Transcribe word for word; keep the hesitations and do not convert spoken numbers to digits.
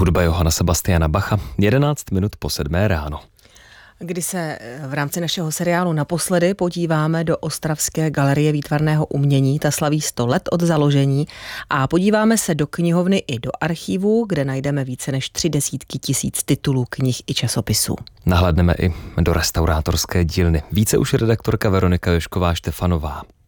hudba Johana Sebastiana Bacha, jedenáct minut po sedmé ráno. Kdy se v rámci našeho seriálu Naposledy podíváme do Ostravské galerie výtvarného umění, ta slaví sto let od založení, a podíváme se do knihovny i do archivu, kde najdeme více než tři desítky tisíc titulů knih i časopisů. Nahlédneme i do restaurátorské dílny. Více už redaktorka Veronika Jošková Štefanová.